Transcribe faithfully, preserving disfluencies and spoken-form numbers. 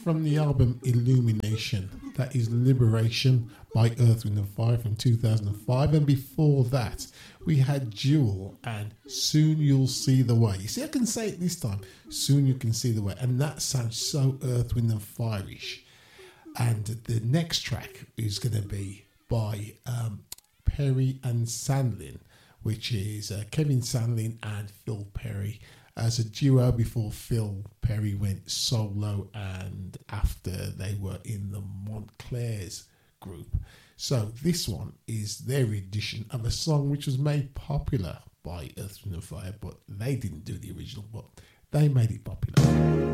from the album Illumination. That is Liberation by Earth, Wind and Fire from two thousand five. And before that, we had Jewel and Soon You'll See the Way. You see, I can say it this time. Soon You Can See the Way. And that sounds so Earth, Wind and Fire-ish. And the next track is going to be by um, Perry and Sandlin, which is uh, Kevin Sandlin and Phil Perry as a duo before Phil Perry went solo and after they were in the Montclairs group. So this one is their edition of a song which was made popular by Earth, Wind and Fire, but they didn't do the original, but they made it popular.